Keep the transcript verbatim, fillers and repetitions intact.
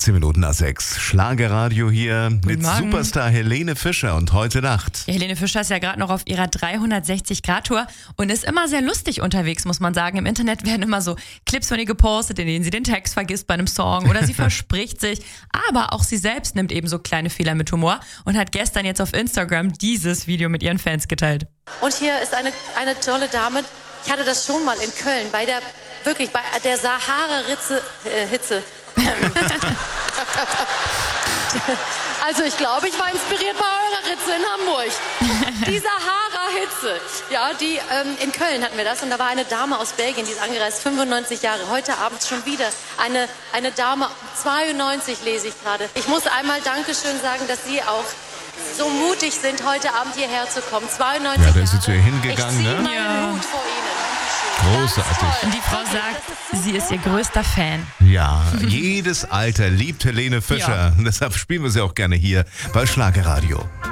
Zehn Minuten nach sechs. Schlagerradio hier mit Morgen. Superstar Helene Fischer und heute Nacht. Ja, Helene Fischer ist ja gerade noch auf ihrer dreihundertsechzig Grad Tour und ist immer sehr lustig unterwegs, muss man sagen. Im Internet werden immer so Clips von ihr gepostet, in denen sie den Text vergisst bei einem Song oder sie verspricht sich. Aber auch sie selbst nimmt eben so kleine Fehler mit Humor und hat gestern jetzt auf Instagram dieses Video mit ihren Fans geteilt. Und hier ist eine, eine tolle Dame. Ich hatte das schon mal in Köln bei der, wirklich bei der Sahara-Hitze. Äh, Hitze. Also ich glaube, ich war inspiriert bei eurer Ritze in Hamburg. Die Sahara-Hitze. Ja, die ähm, in Köln hatten wir das und da war eine Dame aus Belgien, die ist angereist, fünfundneunzig Jahre. Heute Abend schon wieder eine, eine Dame, zweiundneunzig lese ich gerade. Ich muss einmal Dankeschön sagen, dass Sie auch so mutig sind, heute Abend hierher zu kommen. zweiundneunzig Ja, da Jahre. ist sie zu ihr hingegangen, ich ziehe ne? meinen Ja. Hut vor Ihnen. Großartig. Und die Frau sagt, sie ist ihr größter Fan. Ja, jedes Alter liebt Helene Fischer. Ja. Deshalb spielen wir sie auch gerne hier bei Schlagerradio.